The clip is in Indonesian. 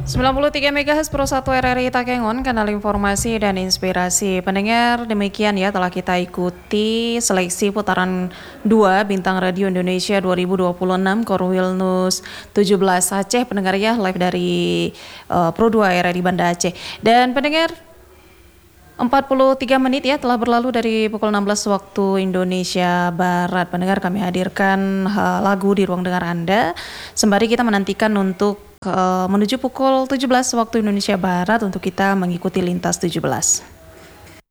93 MHz Pro 1 RRI Takengon, kanal informasi dan inspirasi. Pendengar, demikian ya telah kita ikuti seleksi putaran 2 Bintang Radio Indonesia 2026 Korwilnus 17 Aceh. Pendengar ya, live dari Pro 2 RRI Banda Aceh. Dan pendengar, 43 menit ya telah berlalu dari pukul 16 waktu Indonesia Barat. Pendengar, kami hadirkan lagu di ruang dengar Anda sembari kita menantikan untuk menuju pukul 17 waktu Indonesia Barat untuk kita mengikuti Lintas 17.